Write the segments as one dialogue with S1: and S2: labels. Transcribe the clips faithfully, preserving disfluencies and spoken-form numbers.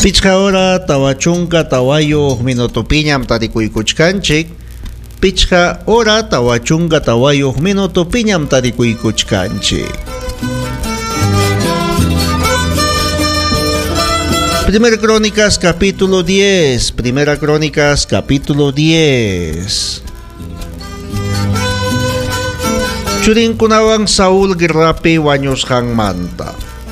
S1: Pichka hora tawachunka tawayo minuto piñam tarikuykuchkanchik. Pichka hora tawachunka tawayo minuto piñam tarikuykuchkanchik. Primera Crónicas capítulo diez. Primera Crónicas capítulo diez. Churinkunawang Saul girapi wanyos kang manta.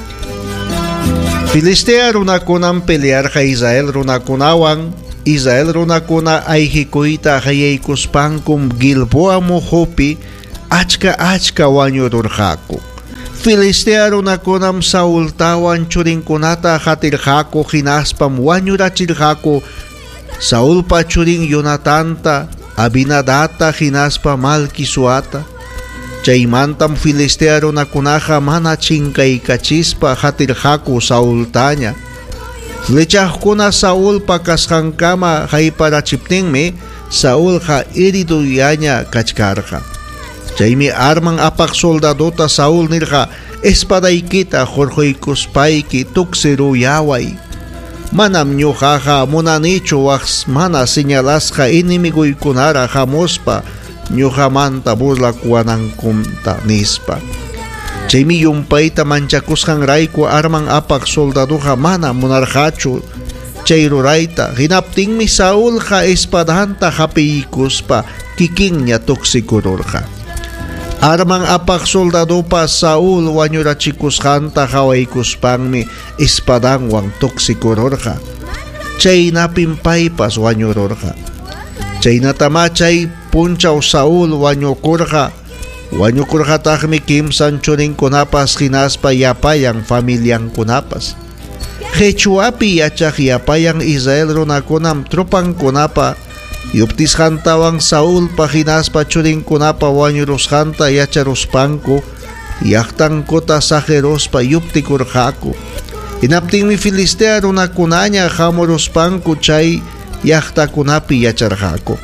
S1: Filistea runakunam pelear ka Israel runakunawang Israel runakuna ay hikuita kayay kuspangkum Gilboa mo hopi achka achka wanyo rurhako. Filistea runakunam Saul tawan churinkunata hatirhako hinaspam wanyo rachirhako. Saul pa churing Yonatanta Abinadata hinaspa Malkisuata. Chaymantam Filistea runakunaha mana chinkay kachispa hatirhaku Saul tanya. Lechahkuna Saul pakaskankama hayparachiptingmi Saul ha iriduyanya kachkarha. Chaymi armang apak soldadota Saul nirha espadaykita jorjoykuspayki tuksiruyaway. Manam ñuqaqa munanichu waqs mana señalasqa inimiguykunara hamospa ñuqamanta burlakuanankumta nispa. Chaymi yumpayta manchakusqan rayku arman apak soldaduqa mana munarqachu chay rurayta. Hinaptinmi Saulqa espadanta hapiykuspa kikinña tuksikururqa. Arman apak soldadupa Saul wañurachikusqanta hawaykuspangmi espadanwan tuksikururqa. Chaynapinpaypas wañururqa. Chaynatama chay punchaw Saul wañukurqa. Wañukurqataqmi kimsan churinkunapas hinaspa yapayang familiankunapas. Quechuapi yachaq yapayang Israel runakunam trupankunapa yuptisqantawang Saul pa hinaspa churinkunapa wañurusqanta yacharuspanku llaqtankuta sajerospa yuptikurqaku. Hinaptinmi Filistea runakunaña hamuruspanku chay llaqtakunapi yacharqaku.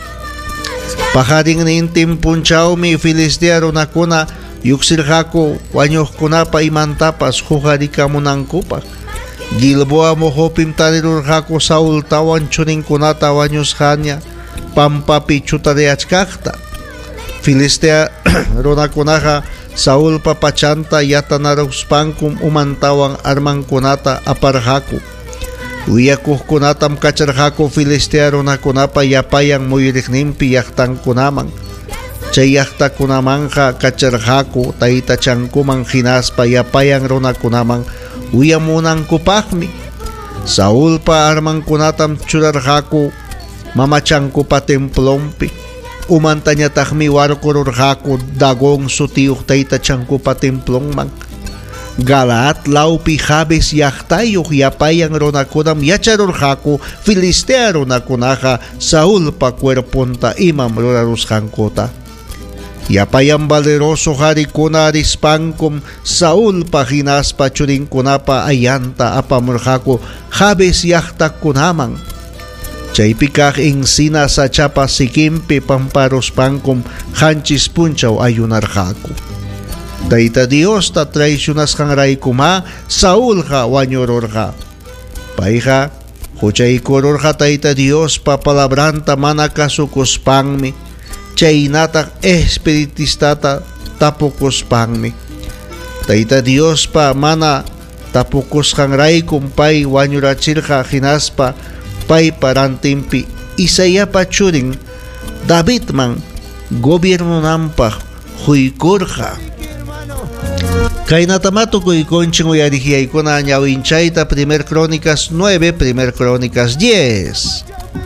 S1: Paharing nintim punchawmi Filistea runakuna yuksirqaku wañuqkunapa imantapas huqarikamunankupak. Gilboa mohopim tarirurqaku Saul tawan churinkunata wañusqaña pampapi chutareachkaqta. Filistea runakunaqa Saul papachanta yatanaruspankum umantawan armankunata aparqaku. Wiyakuqkunatam kacharqaku Filistea runakunapa yapayang muyuriqninpi llaqtankunaman. Chay llaqtakunamanqa kacharqaku taytachankuman hinaspa yapayang runakunaman wiyamunankupaqmi. Saul pa armankunatam churarqaku mamachankupa templompi. Umantañataqmi warkururqaku Dagong sutiyuq taytachankupa templonman. Galaad laupi Jabes llaqtayuq yapayang runakunam yacharurqaku Filistea runakunaqa Saul pa cuerpunta imam rurarusqankuta. Yapayang valeroso harikuna rispankum Saul pa hinaspa churinkunapa ayanta apamurqaku Jabes llaqtakunaman. Chaypikaq insina sa chapa sikimpi pamparuspankum hanchis punchaw ayunarqaku. Tayta Dios ta traicionasqan raykuma Saul ha wañururqa. Payqa huchaykururqa Tayta Dios pa palabranta mana kasukuspangmi. Chaynataq espiritistata tapukuspangmi. Tayta Dios pa mana tapukusqan raykum pay wañurachirqa hinaspa pay parantimpi Isayapa churin Davidman gobiernonampaq huykurqa. Kainatamato kuykonching uyarihiyaykuna ñawinchayta Primer Crónicas nueve, Primer Crónicas diez.